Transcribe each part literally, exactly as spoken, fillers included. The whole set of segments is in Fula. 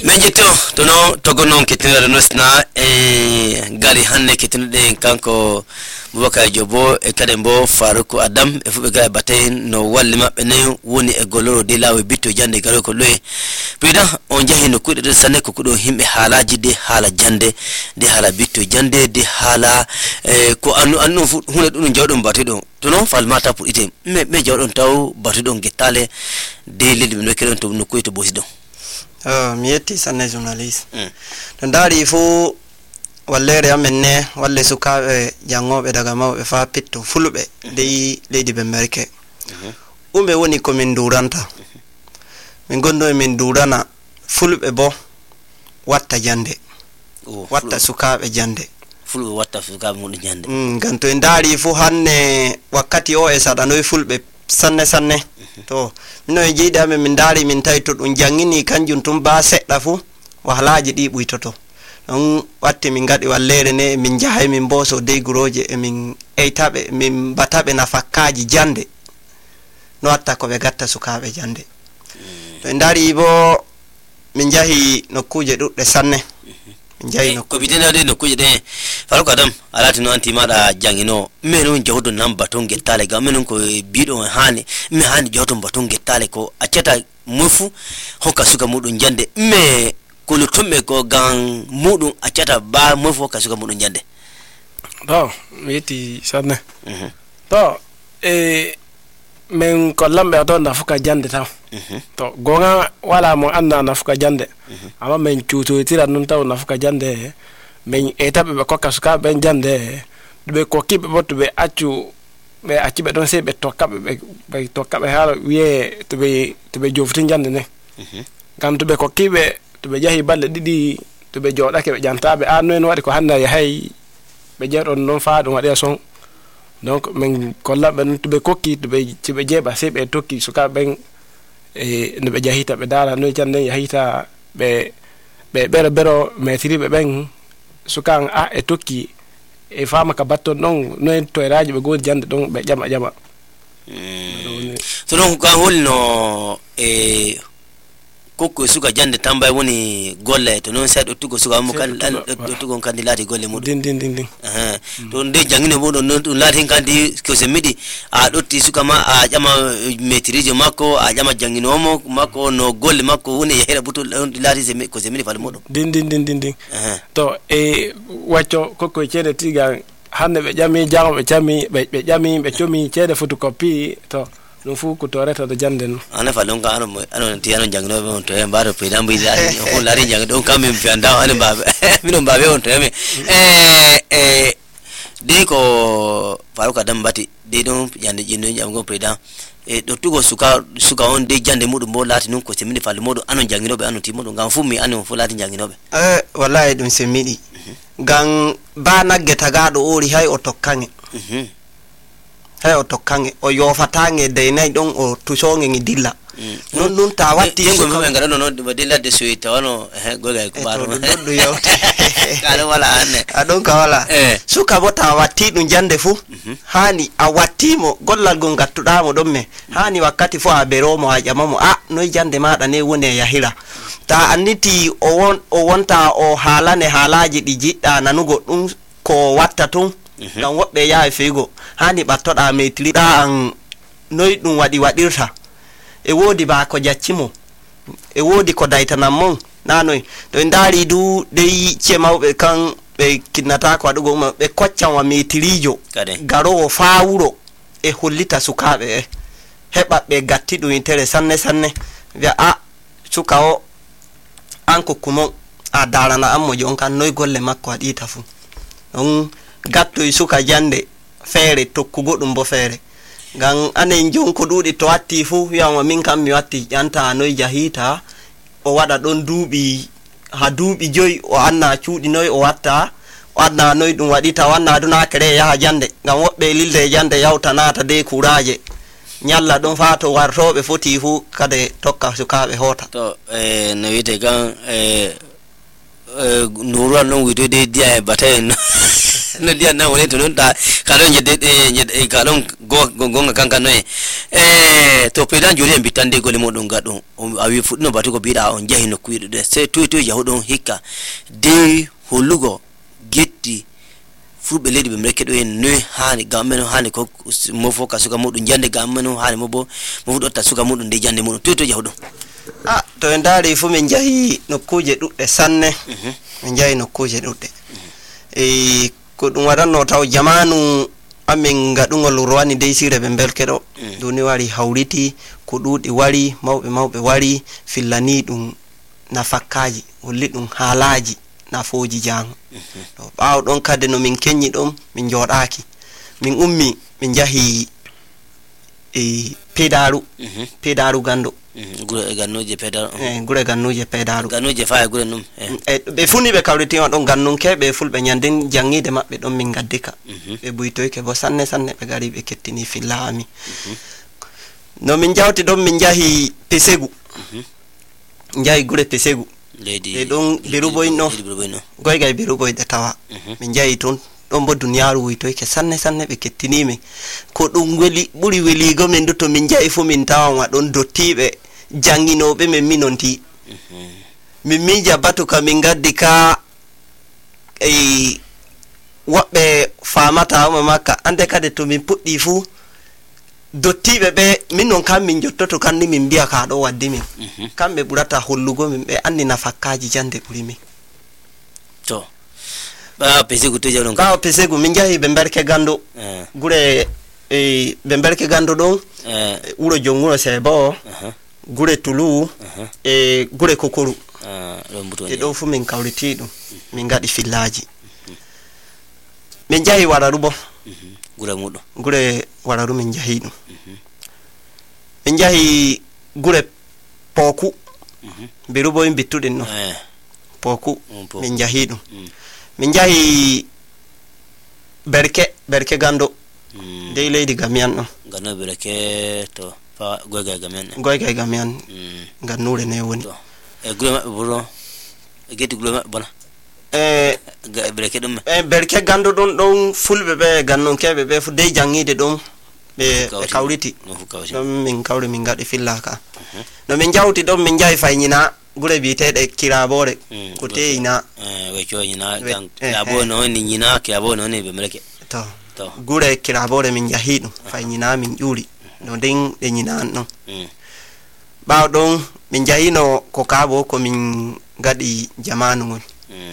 Menjito tono togonon kitinara nosna e gari hanne kitinde kanko Bubakar Jobo e kadembo Faruku Adam e fube ga batay no walli mabbe ne woni e goloro de lawe bitto jande garo ko loye pida on jahi no kudde sanne ko kudo himbe halaji de hala jande de hala bitto jande de hala e ko anu anu hunde dum jawdum batido tono falmata pudite me me jawdon taw batido getale de lidi no kedon to no koyto bosido ah miyetti sanne journalist dan dari fu wallere amenne walle sukabe jangobe daga mawbe fa pitto fulbe dey leydi be merke umbe woni ko min duranta min gondo min durana fulbe bo watta jande watta sukabe jande fulbe watta sukabe mun jande mm ganto en dari fu hanne wakkati o e sada no fulbe sanne sanne to mino e jiida min dari min tayto dum jangini kanjum tum ba sedda fu wahalaaji di buitoto on watti min gadi wallere ne min jahay min boso dey guroje e min eytabe min batabe na fakkaaji jande no watta ko be gatta sukabe jande to ndari bo min jahi nokkuje dudde sanne min jahi ko bidena de nokkuje de Faruku Adam alati no anti mada jangino menon jawdo nam baton gettale ga menon ko bido hani me hani jawdo baton gettale ko aceta mufu hokka suka mudun jande me ko lutume ko gang mudun acata ba mo fo kasuga mudun jande to meti sanne mhm to e men ko lambe to na fuka jande taw mhm to gonga wala mo anna na fuka jande ama men chuto tira nun taw na fuka jande men etabe be ko kasuga ben jande be ko kibe botu be accu be acci be don se be tokkabe be be tokkabe hala wiye to be to be jofti jande ne mhm gam to be ko kibe to be jahi balle didi to be jodake be jantabe an non wadi ko handa ya hay be jeedon non faadu wadi son donc men kolla ben to be kokki to be ci be jeba se be tokki suka ben e no be jahita be dala no jande ya hita be be bero bero metri be ben suka a e tokki e fama ka batto non no to raaji be god jande don be jama jama to non ka holno e kokko suka jande tambay woni golle to non sai do tugo suka mo kan do tugo kandilati golle mo din din din din eh to nde jangine mo don non lati kandi ko se midi a dotti suka ma a jama metrijo makko a jama jangino mo makko no golle makko woni hera butul lati se ko se midi fal modon din din din din din to e wacco kokko cede tiga hande be jami jango be jami be jami be chomi cede photocopy to no fu ko toreta do janden ana fa longa ano ano ti ano jangno be on to e mbaro pe dambi lari ko lari jang don kam mi fianda ana babe mino babe on to me eh eh de ko Faruku Adam bati de don jande jinno jam go president e do tugo suka suka on de jande mudum bo lati non ko semini fal modo ano jangino be ano ti modo ngam fu mi ano fu lati jangino be eh wallahi dum semidi gang ba nageta gado ori hay o tokkange mhm hay o tokkange o yofatange de nay don o tusonge ngi dilla non non ta watti yengo me ngara no no dilla de suita wono he goga ko baro do yawta kala wala anne adon ka wala suka bota watti dum jande fu hani a wattimo gollal gon gattudamo don me hani wakkati fu a beromo a jamamo a noy jande maada ne woni yahira ta anniti o won o wonta o halane halaji di jidda nanugo dum ko watta tun dan wobbe yaay fego hani battoda metri da an noy dum wadi wadirta e wodi ba ko jaccimo e wodi ko daytanam mon nanoy to ndari du dey cemawbe kan be kinnata ko wadugo be koccan wa metrijo garowo faawuro e hollita sukabe heba be gatti dum intere sanne sanne via a suka o anko kumo a darana ammo jon kan noy golle makko adita fu on gatto suka jande fere tokkugo dum bo fere gan anen jonko dudi to watti fu yawa min kam mi watti janta noy jahita o wada don duubi ha duubi joy o anna cuudi noy o watta o anna noy dum wadita wanna duna kere ya jande gan wobbe lilde jande yawta nata de kuraje nyalla don fato wartobe foti fu kade tokka sukabe hota to eh no wite gan eh nuru non wite de dia batayen no dia na woni to non ta kalon jede jede kalon go go kanka no eh to pedan jori en bitande gole modon gadon awi fudno batugo bida on jahi no kuido de se to to yahudon hikka de holugo getti fulbe ledi be mrekedo en ne hani gameno hani ko mo foka suka modon jande gameno hani mo bo mo fudo ta suka modon de jande modon to to yahudon ah to en dari fu min jahi no kuje dudde sanne min jahi no kuje dudde e ko dum wadanno taw jamanu amin gadungol ruwani dey sire be belkedo duni wari hawriti ko dudi wari mawbe mawbe wari fillani dum nafakkaji holli dum halaji nafoji jang to baaw don kadde no min kenyi dum min jodaaki min ummi min jahi e pedaru pedaru gando gure gannuje pedaru eh gure gannuje pedaru gannuje fa gure num e be funi be kawriti on don gannunke be fulbe nyanden jangide mabbe don min gaddika be buytoyke bo sanne sanne be gari be kettini fillami no min jawti don min jahi pesegu jahi gure pesegu lady e don biruboy no goyga biruboy de tawa min jahi ton don bo duniyaaru wuytoyke sanne sanne be kettini mi ko dum weli buri weli go min to min jahi fu min tawa wa don dottibe janginobe men minonti min mija batu ka min gaddi ka e wabbe famata ma makka ande kade to min puddi fu dottibe be min non kam min jottoto kan ni min biya ka do waddi min kambe burata hollugo min be andi nafakkaji jande buri min to ba pesegu to jawon ka pesegu min jahi be berke gando gure e be berke gando don wuro jonguno sebo gure tulu e gure kokoru e do fu min kawriti dum min gadi fillaji min jahi wararu bo gure mudo gure wararu min jahi dum min jahi gure poku biru bo en bittuden no poku min jahi dum min jahi berke berke gando dey leydi gamian no gano berke to fa goyga gamian goyga gamian ganure ne woni e gure buro e geti gure bona e berke dum e berke gando don don fulbe be gannon kebe be fu dey jangide dum be kawriti no min kawri min gadi fillaka no min jawti don min jahi faynina gure bitede kirabore ko teina eh we joyina kan kirabo no ni nyina kirabo no ne be meleke to to gure kirabore min jahidu faynina min juri no den de nyina no baw don min jahino ko kabo ko min gadi jamanu mon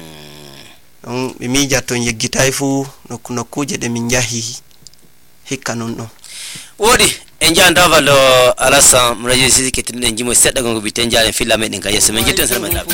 don be mi jatto yeggitay fu no no kuje de min jahi hikka non no wodi en janda valo alasa mraje sisi ketinde njimo sedda gongo biten jare filla medin ka yeso men jitten salama